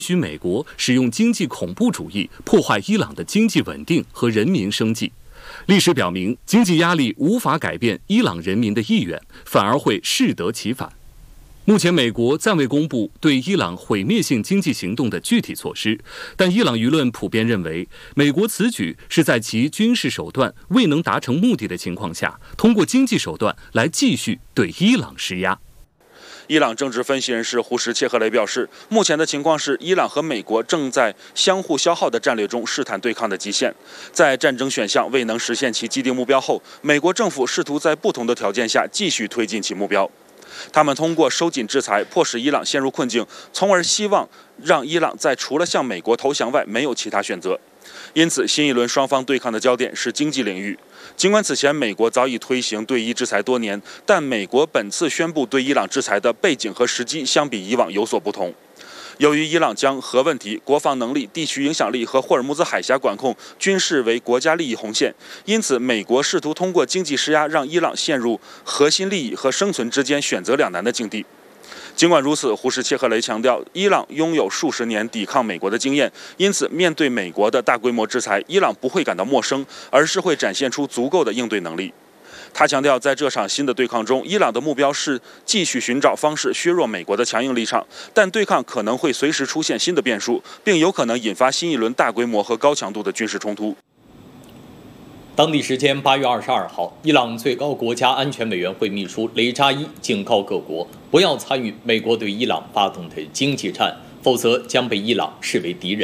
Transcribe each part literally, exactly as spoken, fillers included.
许美国使用经济恐怖主义破坏伊朗的经济稳定和人民生计。历史表明，经济压力无法改变伊朗人民的意愿，反而会适得其反。目前，美国暂未公布对伊朗毁灭性经济行动的具体措施，但伊朗舆论普遍认为，美国此举是在其军事手段未能达成目的的情况下，通过经济手段来继续对伊朗施压。 伊朗政治分析人士胡什切赫雷表示，目前的情况是，伊朗和美国正在相互消耗的战略中试探对抗的极限。在战争选项未能实现其既定目标后，美国政府试图在不同的条件下继续推进其目标。他们通过收紧制裁，迫使伊朗陷入困境，从而希望让伊朗在除了向美国投降外没有其他选择。因此，新一轮双方对抗的焦点是经济领域。尽管此前美国早已推行对伊制裁多年，但美国本次宣布对伊朗制裁的背景和时机相比以往有所不同。由于伊朗将核问题、国防能力、地区影响力和霍尔木兹海峡管控均视为国家利益红线，因此美国试图通过经济施压让伊朗陷入核心利益和生存之间选择两难的境地。尽管如此，胡什切赫雷强调，伊朗拥有数十年抵抗美国的经验，因此面对美国的大规模制裁，伊朗不会感到陌生，而是会展现出足够的应对能力。他强调，在这场新的对抗中，伊朗的目标是继续寻找方式削弱美国的强硬立场，但对抗可能会随时出现新的变数，并有可能引发新一轮大规模和高强度的军事冲突。 当地时间八月二十二号，伊朗最高国家安全委员会秘书雷扎伊警告各国不要参与美国对伊朗发动的经济战，否则将被伊朗视为敌人。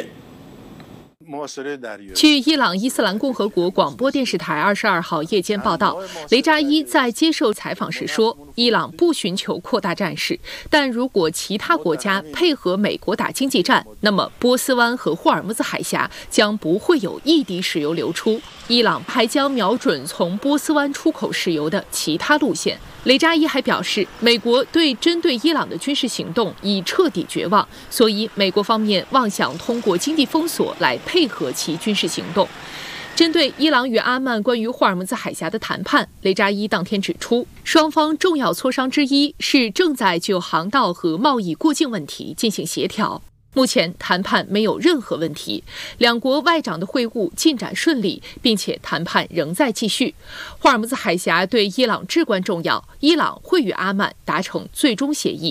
据伊朗伊斯兰共和国广播电视台二十二号夜间报道，雷扎伊在接受采访时说，伊朗不寻求扩大战事，但如果其他国家配合美国打经济战，那么波斯湾和霍尔木兹海峡将不会有一滴石油流出，伊朗还将瞄准从波斯湾出口石油的其他路线。雷扎伊还表示，美国对针对伊朗的军事行动已彻底绝望，所以美国方面妄想通过经济封锁来配合其军事行动。针对伊朗与阿曼关于霍尔木兹海峡的谈判，雷扎伊当天指出，双方重要磋商之一是正在就航道和贸易过境问题进行协调。目前谈判没有任何问题，两国外长的会晤进展顺利，并且谈判仍在继续。霍尔木兹海峡对伊朗至关重要，伊朗会与阿曼达成最终协议。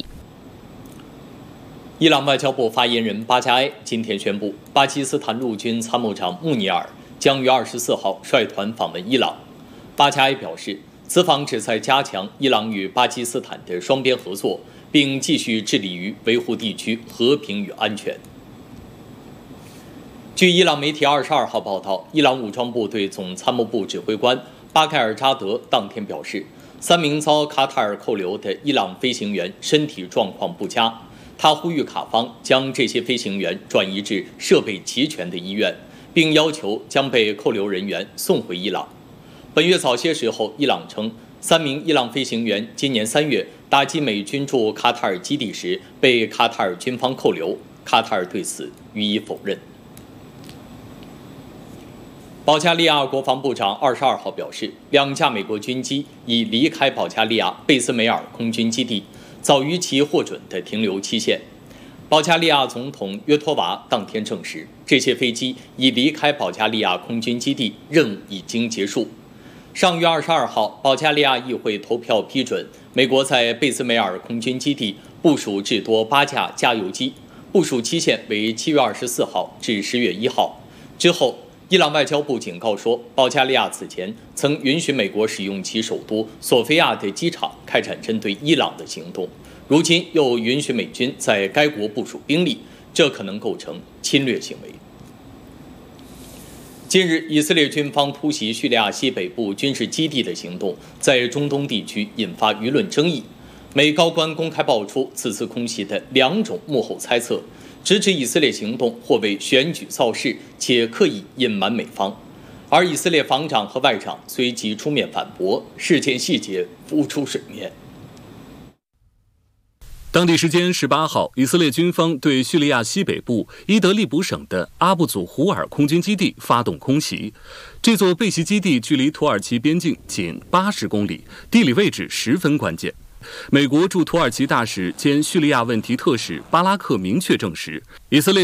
伊朗外交部发言人巴加埃今天宣布，巴基斯坦陆军参谋长穆尼尔将于二十四号率团访问伊朗。巴加埃表示，此访旨在加强伊朗与巴基斯坦的双边合作，并继续致力于维护地区和平与安全。据伊朗媒体二十二号报道，伊朗武装部队总参谋部指挥官巴盖尔扎德当天表示，三名遭卡塔尔扣留的伊朗飞行员身体状况不佳。他呼吁卡方将这些飞行员转移至设备齐全的医院，并要求将被扣留人员送回伊朗。本月早些时候，伊朗称三名伊朗飞行员今年三月打击美军驻卡塔尔基地时被卡塔尔军方扣留，卡塔尔对此予以否认。保加利亚国防部长二十二号表示，两架美国军机已离开保加利亚贝斯梅尔空军基地，早于其获准的停留期限。保加利亚总统约托娃当天证实，这些飞机已离开保加利亚空军基地，任务已经结束。上月二十二号，保加利亚议会投票批准美国在贝斯梅尔空军基地部署至多八架加油机，部署期限为七月二十四号至十月一号。之后，伊朗外交部警告说，保加利亚此前曾允许美国使用其首都索菲亚的机场开展针对伊朗的行动，如今又允许美军在该国部署兵力，这可能构成侵略行为。近日，以色列军方突袭叙利亚西北部军事基地的行动在中东地区引发舆论争议。美高官公开爆出此次空袭的两种幕后猜测，直指以色列行动或为选举造势，且刻意隐瞒美方。而以色列防长和外长随即出面反驳，事件细节浮出水面。 当地时间十八号，以色列军方对叙利亚西北部伊德利卜省的阿布祖胡尔空军基地发动空袭。这座被袭基地距离土耳其边境仅八十公里，地理位置十分关键。美国驻土耳其大使兼叙利亚问题特使巴拉克明确证实，以色列